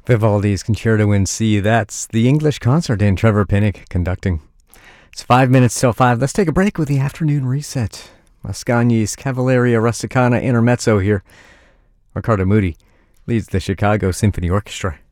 Vivaldi's Concerto in C. That's the English concert and Trevor Pinnock conducting. It's 5 minutes till 5. Let's take a break with the afternoon reset. Mascagni's Cavalleria Rusticana Intermezzo here. Ricardo Muti leads the Chicago Symphony Orchestra.